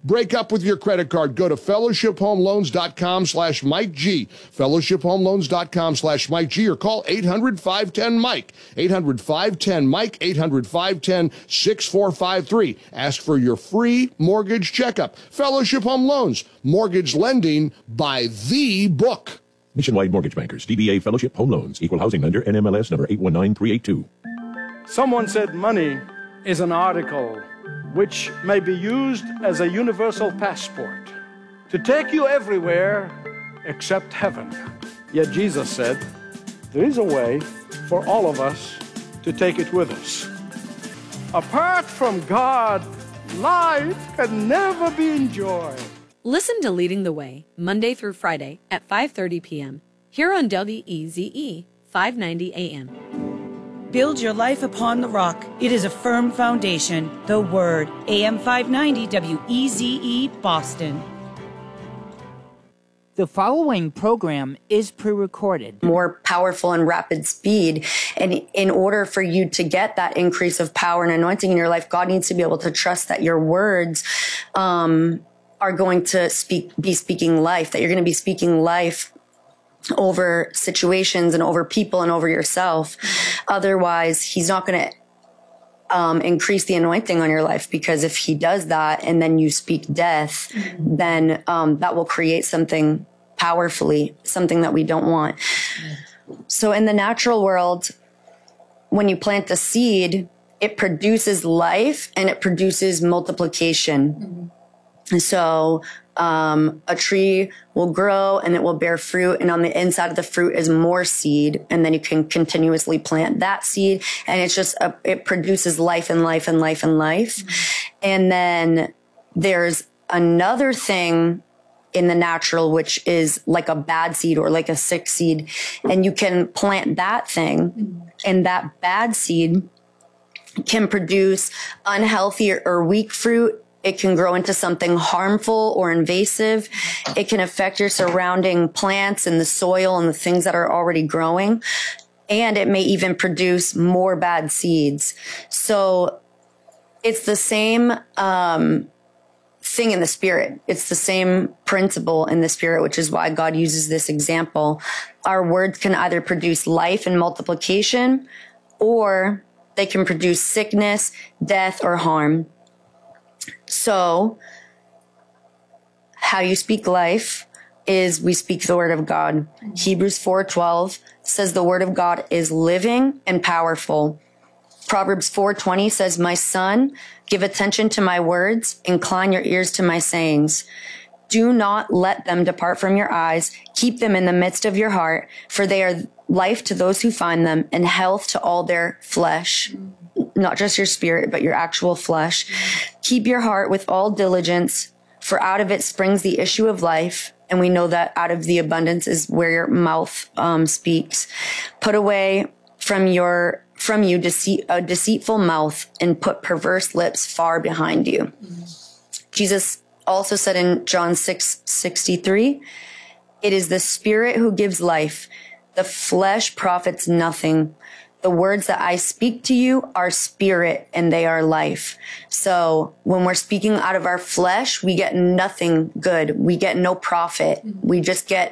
Break up with your credit card. Go to fellowshiphomeloans.com/Mike G. fellowshiphomeloans.com/Mike G, or call 800-510-MIKE. 800-510-MIKE, 800-510-6453. Ask for your free mortgage checkup. Fellowship Home Loans, mortgage lending by the book. Nationwide Mortgage Bankers, DBA Fellowship Home Loans, Equal Housing Lender, NMLS number 819382. Someone said money is an article which may be used as a universal passport to take you everywhere except heaven. Yet Jesus said, there is a way for all of us to take it with us. Apart from God, life can never be enjoyed. Listen to Leading the Way, Monday through Friday at 5:30 p.m. here on WEZE 590 AM. Build your life upon the rock. It is a firm foundation. The Word. AM 590 WEZE Boston. The following program is pre-recorded. More powerful and rapid speed. And in order for you to get that increase of power and anointing in your life, God needs to be able to trust that your words are going to be speaking life, that you're going to be speaking life over situations and over people and over yourself. Otherwise, he's not going to increase the anointing on your life, because if he does that and then you speak death, then that will create something powerfully, something that we don't want. So in the natural world, when you plant a seed, it produces life and it produces multiplication. So a tree will grow and it will bear fruit, and on the inside of the fruit is more seed, and then you can continuously plant that seed, and it's just it produces life and life and life and life. And then there's another thing in the natural, which is like a bad seed or like a sick seed, and you can plant that thing, and that bad seed can produce unhealthy or weak fruit. It can grow into something harmful or invasive. It can affect your surrounding plants and the soil and the things that are already growing. And it may even produce more bad seeds. So it's the same thing in the spirit. It's the same principle in the spirit, which is why God uses this example. Our words can either produce life and multiplication, or they can produce sickness, death, or harm. So how you speak life is we speak the word of God. Hebrews 4:12 says the word of God is living and powerful. Proverbs 4:20 says, my son, give attention to my words, incline your ears to my sayings. Do not let them depart from your eyes. Keep them in the midst of your heart, for they are life to those who find them and health to all their flesh. Not just your spirit, but your actual flesh. Keep your heart with all diligence, for out of it springs the issue of life. And we know that out of the abundance is where your mouth speaks. Put away from you a deceitful mouth, and put perverse lips far behind you. Jesus also said in John 6:63, it is the spirit who gives life. The flesh profits nothing. The words that I speak to you are spirit and they are life. So when we're speaking out of our flesh, we get nothing good. We get no profit. We just get,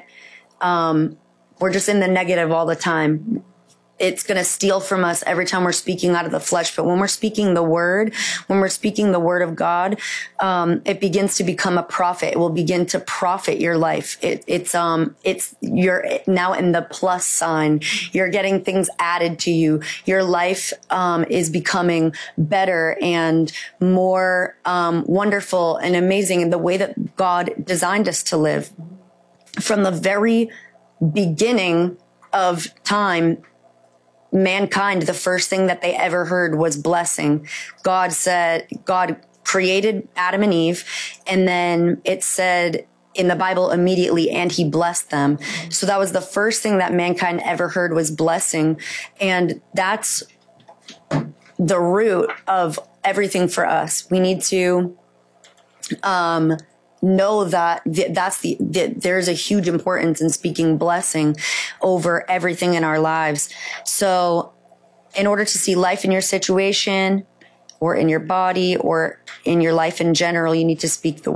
we're just in the negative all the time. It's going to steal from us every time we're speaking out of the flesh. But when we're speaking the word, when we're speaking the word of God, it begins to become a profit. It will begin to profit your life. It's you're now in the plus sign. You're getting things added to you. Your life, is becoming better and more, wonderful and amazing in the way that God designed us to live. From the very beginning of time, mankind, the first thing that they ever heard was blessing. God created Adam and Eve, and then it said in the Bible immediately, and he blessed them. So that was the first thing that mankind ever heard was blessing. And that's the root of everything for us. We need to know that there's a huge importance in speaking blessing over everything in our lives. So in order to see life in your situation or in your body or in your life in general, you need to speak the